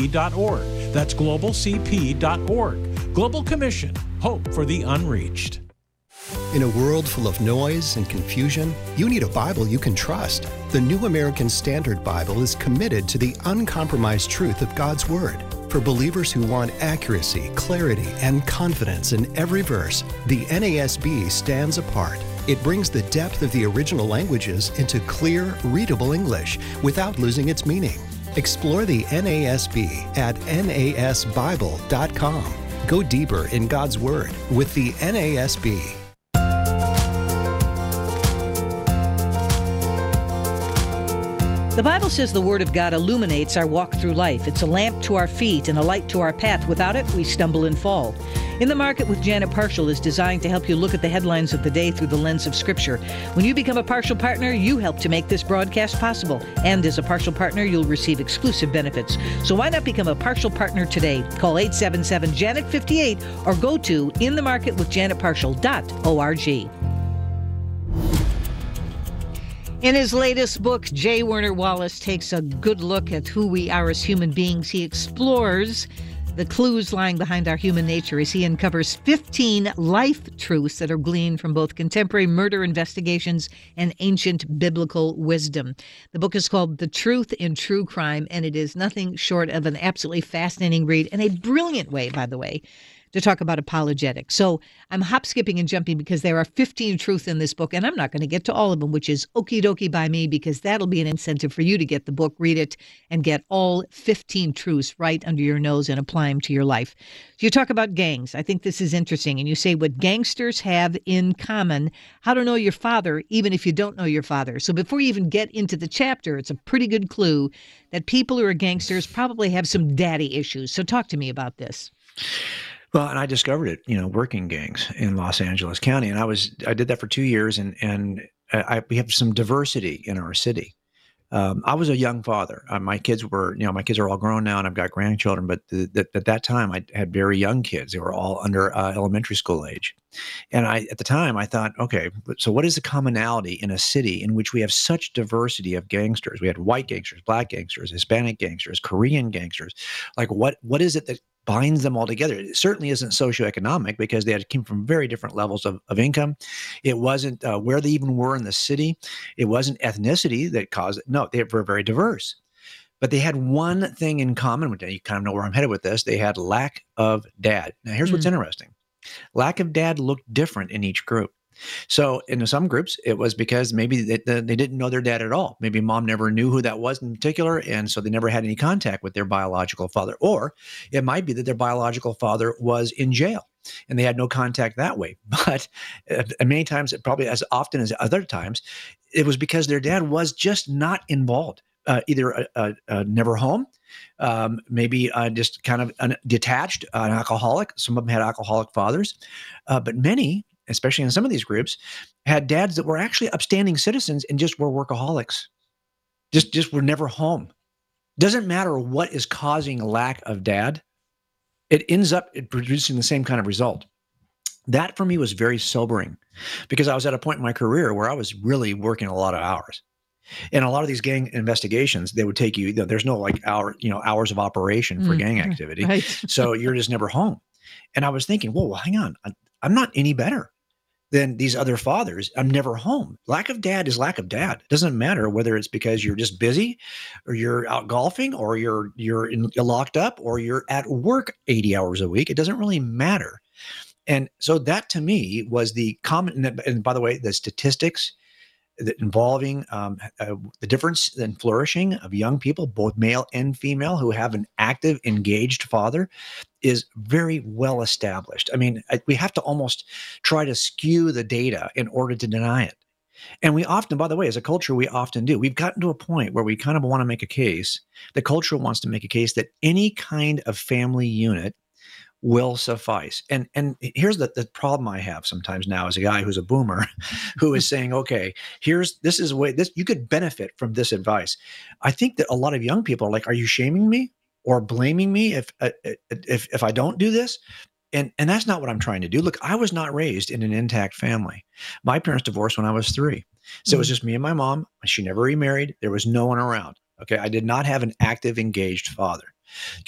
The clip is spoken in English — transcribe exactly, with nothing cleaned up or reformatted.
p dot org. That's global c p dot org. Global Commission. Hope for the unreached. In a world full of noise and confusion, you need a Bible you can trust. The New American Standard Bible is committed to the uncompromised truth of God's Word. For believers who want accuracy, clarity, and confidence in every verse, the N A S B stands apart. It brings the depth of the original languages into clear, readable English without losing its meaning. Explore the N A S B at N A S Bible dot com. Go deeper in God's Word with the N A S B. The Bible says the Word of God illuminates our walk through life. It's a lamp to our feet and a light to our path. Without it, we stumble and fall. In the Market with Janet Parshall is designed to help you look at the headlines of the day through the lens of Scripture. When you become a partial partner, you help to make this broadcast possible. And as a partial partner, you'll receive exclusive benefits. So why not become a partial partner today? Call eight seven seven, Janet fifty-eight or go to in the market with janet parshall dot org. In his latest book, J. Werner Wallace takes a good look at who we are as human beings. He explores the clues lying behind our human nature as he uncovers fifteen life truths that are gleaned from both contemporary murder investigations and ancient biblical wisdom. The book is called The Truth in True Crime, and it is nothing short of an absolutely fascinating read, and a brilliant way, by the way, to talk about apologetics. So I'm hop, skipping, and jumping because there are fifteen truths in this book, and I'm not going to get to all of them, which is okie dokie by me, because that'll be an incentive for you to get the book, read it, and get all fifteen truths right under your nose and apply them to your life. So you talk about gangs. I think this is interesting. And you say what gangsters have in common, how to know your father, even if you don't know your father. So before you even get into the chapter, it's a pretty good clue that people who are gangsters probably have some daddy issues. So talk to me about this. Well, and I discovered it, you know, working gangs in Los Angeles County, and I was I did that for two years, and and I, we have some diversity in our city. Um, I was a young father. Uh, my kids were, you know, my kids are all grown now, and I've got grandchildren. But the, the, at that time, I had very young kids. They were all under uh, elementary school age, and I at the time I thought, okay, so what is the commonality in a city in which we have such diversity of gangsters? We had white gangsters, black gangsters, Hispanic gangsters, Korean gangsters. Like, what what is it that binds them all together? It certainly isn't socioeconomic, because they had came from very different levels of, of income. It wasn't uh, where they even were in the city. It wasn't ethnicity that caused it. No, they were very diverse. But they had one thing in common. You kind of know where I'm headed with this. They had lack of dad. Now, here's mm. what's interesting. Lack of dad looked different in each group. So in some groups, it was because maybe they, they didn't know their dad at all. Maybe mom never knew who that was in particular, and so they never had any contact with their biological father. Or it might be that their biological father was in jail, and they had no contact that way. But uh, many times, probably as often as other times, it was because their dad was just not involved, uh, either uh, uh, uh, never home, um, maybe uh, just kind of un- detached, uh, an alcoholic. Some of them had alcoholic fathers, uh, but many, especially in some of these groups, had dads that were actually upstanding citizens and just were workaholics, just, just were never home. Doesn't matter what is causing lack of dad, it ends up producing the same kind of result. That for me was very sobering, because I was at a point in my career where I was really working a lot of hours. And a lot of these gang investigations, they would take you, you know, there's no like hour, you know, hours of operation for mm, gang activity. Right. So you're just never home. And I was thinking, whoa, well, hang on, I, I'm not any better than these other fathers. I'm never home. Lack of dad is lack of dad. It doesn't matter whether it's because you're just busy, or you're out golfing, or you're you're, in, you're locked up, or you're at work eighty hours a week. It doesn't really matter. And so that to me was the common. And by the way, the statistics that involving um, uh, the difference in flourishing of young people, both male and female, who have an active, engaged father, is very well established. I mean, I, we have to almost try to skew the data in order to deny it. And we often, by the way, as a culture, we often do. We've gotten to a point where we kind of want to make a case, the culture wants to make a case that any kind of family unit will suffice. And and here's the, the problem I have sometimes now as a guy who's a boomer, who is saying, okay, here's, this is a way, this, you could benefit from this advice. I think that a lot of young people are like, are you shaming me or blaming me if, uh, if, if I don't do this? And, and that's not what I'm trying to do. Look, I was not raised in an intact family. My parents divorced when I was three. So mm-hmm. It was just me and my mom. She never remarried. There was no one around. Okay. I did not have an active, engaged father.